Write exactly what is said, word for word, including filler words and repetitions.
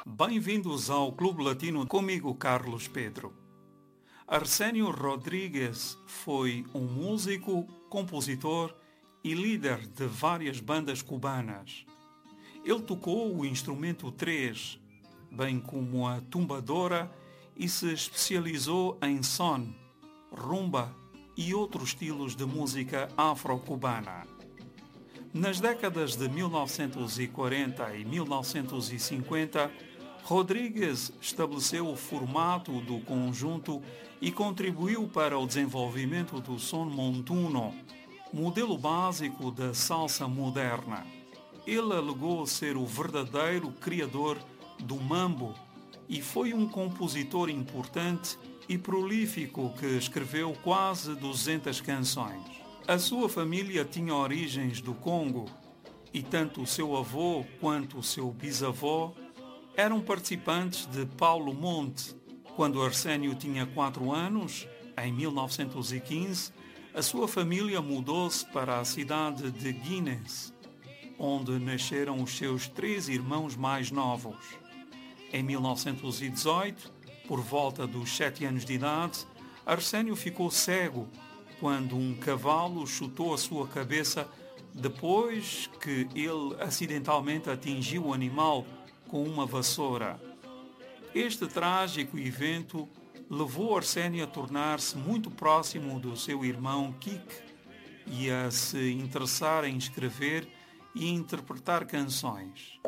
Bem-vindos ao Clube Latino, comigo Carlos Pedro. Arsénio Rodrigues foi um músico, compositor e líder de várias bandas cubanas. Ele tocou o instrumento três, bem como a tumbadora, e se especializou em son, rumba e outros estilos de música afro-cubana. Nas décadas de mil novecentos e quarenta e mil novecentos e cinquenta, Rodrigues estabeleceu o formato do conjunto e contribuiu para o desenvolvimento do son montuno, modelo básico da salsa moderna. Ele alegou ser o verdadeiro criador do mambo e foi um compositor importante e prolífico que escreveu quase duzentas canções. A sua família tinha origens do Congo e tanto o seu avô quanto o seu bisavô eram participantes de Paulo Monte. Quando Arsénio tinha quatro anos, em mil novecentos e quinze, a sua família mudou-se para a cidade de Guinness, onde nasceram os seus três irmãos mais novos. Em mil novecentos e dezoito, por volta dos sete anos de idade, Arsénio ficou cego quando um cavalo chutou a sua cabeça depois que ele acidentalmente atingiu o animal com uma vassoura. Este trágico evento levou Arsénio a tornar-se muito próximo do seu irmão Kik e a se interessar em escrever e interpretar canções.